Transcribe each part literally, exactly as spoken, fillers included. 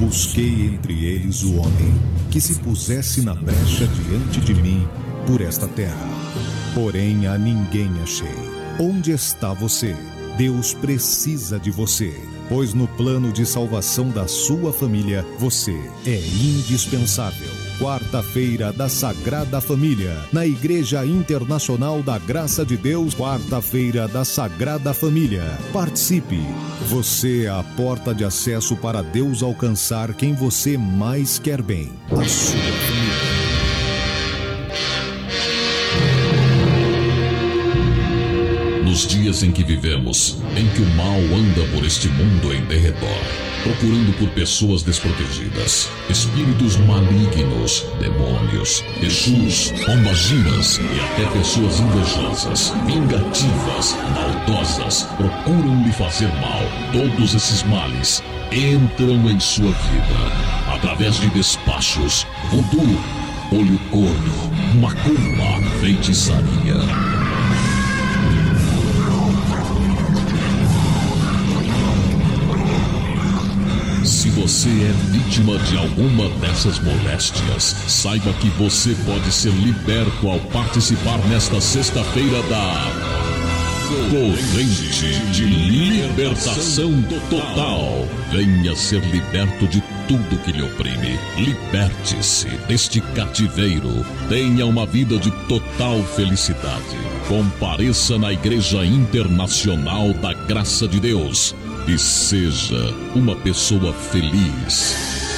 Busquei entre eles o homem que se pusesse na brecha diante de mim por esta terra. Porém a ninguém achei. Onde está você? Deus precisa de você, pois no plano de salvação da sua família, você é indispensável. Quarta-feira da Sagrada Família, na Igreja Internacional da Graça de Deus, quarta-feira da Sagrada Família. Participe! Você é a porta de acesso para Deus alcançar quem você mais quer bem, a sua família. Nos dias em que vivemos, em que o mal anda por este mundo em derredor, procurando por pessoas desprotegidas, espíritos malignos, demônios, exus, pombagiras e até pessoas invejosas, vingativas, maldosas, procuram lhe fazer mal. Todos esses males entram em sua vida através de despachos, voodoo, olho gordo, macumba, feitiçaria. Se você é vítima de alguma dessas moléstias, saiba que você pode ser liberto ao participar nesta sexta-feira da Corrente de Libertação Total. Venha ser liberto de tudo que lhe oprime. Liberte-se deste cativeiro. Tenha uma vida de total felicidade. Compareça na Igreja Internacional da Graça de Deus e seja uma pessoa feliz.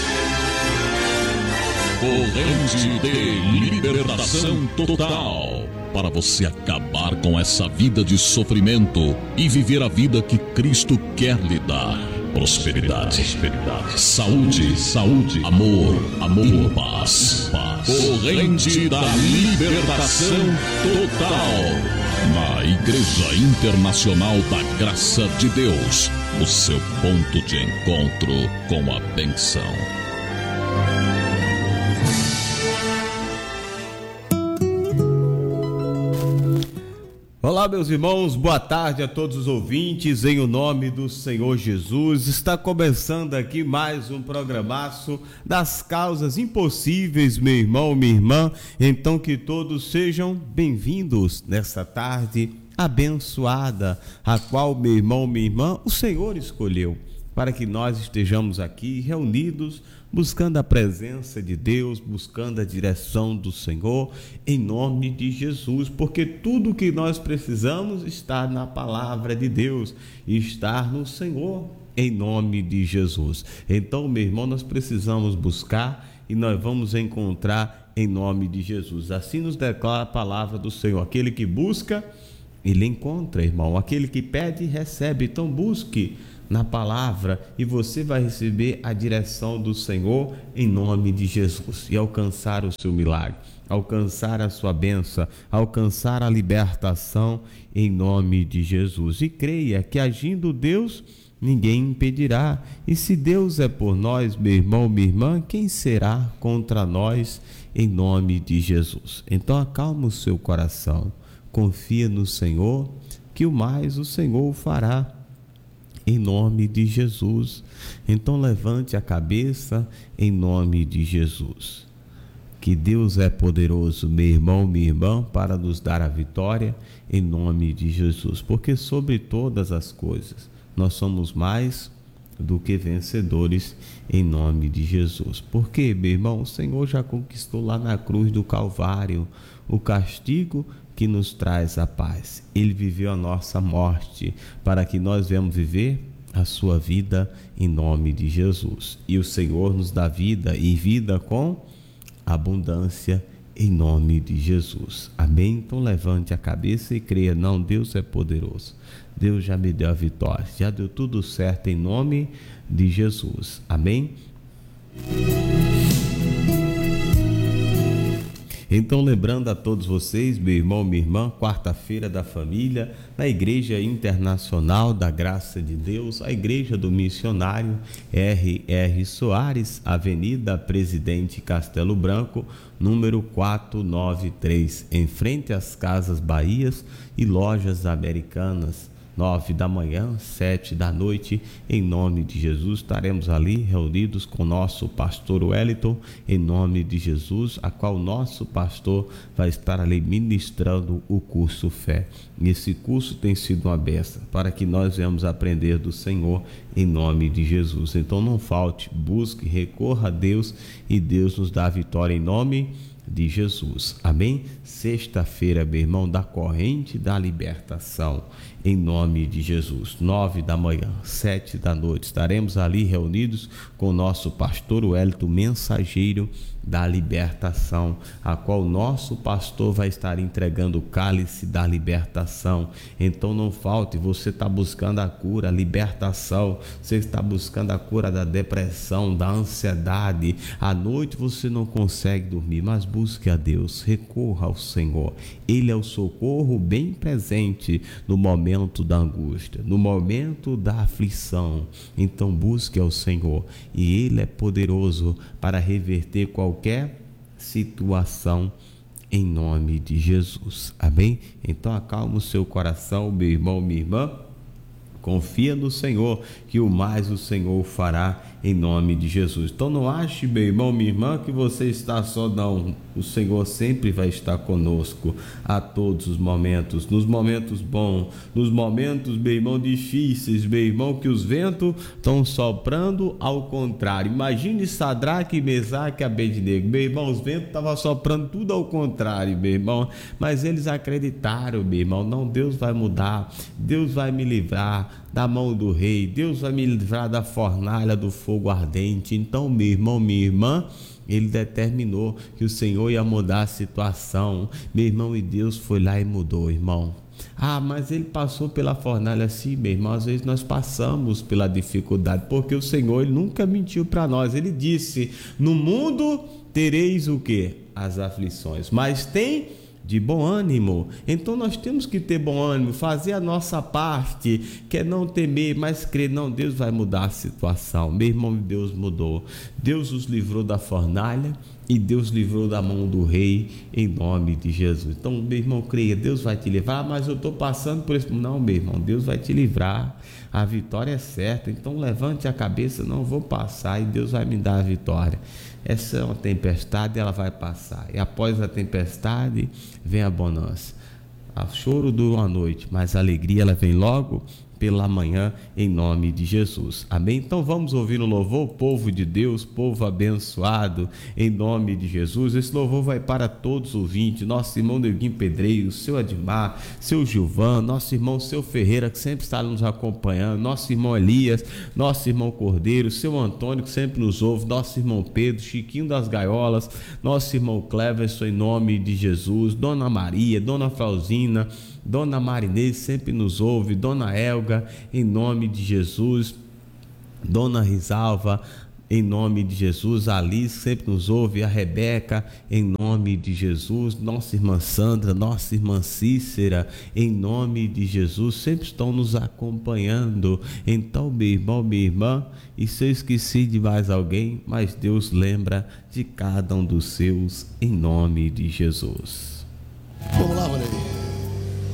Corrente de Libertação Total, para você acabar com essa vida de sofrimento e viver a vida que Cristo quer lhe dar. Prosperidade, prosperidade, saúde, saúde, amor, amor e paz, paz. Corrente da Libertação Total, na Igreja Internacional da Graça de Deus, o seu ponto de encontro com a bênção. Olá, meus irmãos, boa tarde a todos os ouvintes, em o nome do Senhor Jesus. Está começando aqui mais um programaço das causas impossíveis, meu irmão, minha irmã. Então que todos sejam bem-vindos nesta tarde abençoada, a qual, meu irmão, minha irmã, o Senhor escolheu para que nós estejamos aqui reunidos, buscando a presença de Deus, buscando a direção do Senhor, em nome de Jesus, porque tudo que nós precisamos está na palavra de Deus, e está no Senhor, em nome de Jesus. Então, meu irmão, nós precisamos buscar e nós vamos encontrar em nome de Jesus. Assim nos declara a palavra do Senhor: aquele que busca, ele encontra, irmão. Aquele que pede, recebe. Então busque na palavra e você vai receber a direção do Senhor em nome de Jesus e alcançar o seu milagre, alcançar a sua bênção, alcançar a libertação em nome de Jesus. E creia que agindo Deus, ninguém impedirá. E se Deus é por nós, meu irmão, minha irmã, quem será contra nós em nome de Jesus? Então acalma o seu coração, confia no Senhor, que o mais o Senhor fará em nome de Jesus. Então levante a cabeça em nome de Jesus. Que Deus é poderoso, meu irmão, minha irmã, para nos dar a vitória em nome de Jesus, porque sobre todas as coisas nós somos mais do que vencedores em nome de Jesus. Porque, meu irmão, o Senhor já conquistou lá na cruz do Calvário o castigo que nos traz a paz. Ele viveu a nossa morte para que nós venhamos viver a sua vida em nome de Jesus. E o Senhor nos dá vida e vida com abundância em nome de Jesus. Amém? Então levante a cabeça e creia: não, Deus é poderoso. Deus já me deu a vitória. Já deu tudo certo em nome de Jesus. Amém? Então, lembrando a todos vocês, meu irmão, minha irmã, quarta-feira da família, na Igreja Internacional da Graça de Deus, a Igreja do Missionário R R Soares, Avenida Presidente Castelo Branco, número quatrocentos e noventa e três, em frente às Casas Bahias e Lojas Americanas, nove da manhã, sete da noite, em nome de Jesus, estaremos ali reunidos com o nosso pastor Wellington, em nome de Jesus, a qual nosso pastor vai estar ali ministrando o curso Fé. E esse curso tem sido uma bênção para que nós venhamos aprender do Senhor em nome de Jesus. Então não falte, busque, recorra a Deus e Deus nos dá a vitória em nome de Jesus. Amém? Sexta-feira, meu irmão, da corrente da libertação, em nome de Jesus. Nove da manhã, sete da noite, estaremos ali reunidos com o nosso pastor Wellington, mensageiro da libertação, a qual nosso pastor vai estar entregando o cálice da libertação. Então não falte, você está buscando a cura, a libertação, você está buscando a cura da depressão, da ansiedade. À noite você não consegue dormir, mas busque a Deus, recorra ao Senhor. Ele é o socorro bem presente no momento da angústia, no momento da aflição. Então busque ao Senhor e Ele é poderoso para reverter qualquer situação em nome de Jesus. Amém? Então acalma o seu coração, meu irmão, minha irmã. Confia no Senhor, que o mais o Senhor fará em nome de Jesus. Então não ache, meu irmão, minha irmã, que você está só, não. O Senhor sempre vai estar conosco a todos os momentos, nos momentos bons, nos momentos, meu irmão, difíceis, meu irmão, que os ventos estão soprando ao contrário. Imagine Sadraque, Mesaque e Abednego, meu irmão, os ventos estavam soprando tudo ao contrário, meu irmão, mas eles acreditaram, meu irmão, não, Deus vai mudar, Deus vai me livrar da mão do rei, Deus vai me livrar da fornalha do fogo ardente. Então, meu irmão, minha irmã, ele determinou que o Senhor ia mudar a situação, meu irmão, e Deus foi lá e mudou, irmão. Ah, mas ele passou pela fornalha. Sim, meu irmão, às vezes nós passamos pela dificuldade, porque o Senhor, ele nunca mentiu para nós. Ele disse: no mundo tereis o quê? As aflições, mas tem de bom ânimo. Então nós temos que ter bom ânimo, fazer a nossa parte, que é não temer, mas crer. Não, Deus vai mudar a situação. Meu irmão, Deus mudou. Deus os livrou da fornalha e Deus livrou da mão do rei em nome de Jesus. Então, meu irmão, creia, Deus vai te livrar. Mas eu estou passando por isso. Não, meu irmão, Deus vai te livrar. A vitória é certa. Então levante a cabeça, não vou passar e Deus vai me dar a vitória. Essa é uma tempestade, ela vai passar. E após a tempestade vem a bonança. O choro dura uma noite, mas a alegria ela vem logo pela manhã, em nome de Jesus. Amém? Então vamos ouvir o louvor, povo de Deus, povo abençoado, em nome de Jesus. Esse louvor vai para todos os ouvintes, nosso irmão Neuguinho Pedreiro, seu Admar, seu Gilvan, nosso irmão seu Ferreira, que sempre está nos acompanhando, nosso irmão Elias, nosso irmão Cordeiro, seu Antônio, que sempre nos ouve, nosso irmão Pedro, Chiquinho das Gaiolas, nosso irmão Cleverson, em nome de Jesus, Dona Maria, Dona Frauzina, Dona Marinês sempre nos ouve, Dona Elga, em nome de Jesus, Dona Risalva, em nome de Jesus, a Alice sempre nos ouve, a Rebeca, em nome de Jesus, nossa irmã Sandra, nossa irmã Cícera, em nome de Jesus, sempre estão nos acompanhando. Então, meu irmão, minha irmã, e se eu esqueci de mais alguém, mas Deus lembra de cada um dos seus, em nome de Jesus. Vamos lá, Valéria.